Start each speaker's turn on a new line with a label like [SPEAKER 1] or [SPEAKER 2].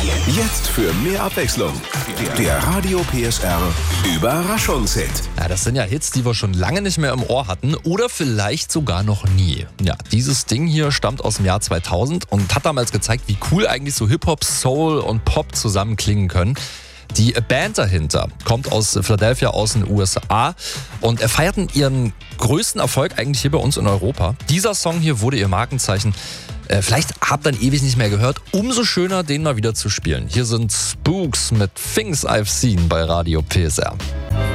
[SPEAKER 1] Jetzt für mehr Abwechslung. Der Radio PSR Überraschungshit.
[SPEAKER 2] Ja, das sind ja Hits, die wir schon lange nicht mehr im Ohr hatten oder vielleicht sogar noch nie. Ja, dieses Ding hier stammt aus dem Jahr 2000 und hat damals gezeigt, wie cool eigentlich so Hip-Hop, Soul und Pop zusammen klingen können. Die Band dahinter kommt aus Philadelphia, aus den USA und feierten ihren größten Erfolg eigentlich hier bei uns in Europa. Dieser Song hier wurde ihr Markenzeichen. Vielleicht habt ihr ihn ewig nicht mehr gehört. Umso schöner, den mal wieder zu spielen. Hier sind Spooks mit Things I've Seen bei Radio PSR.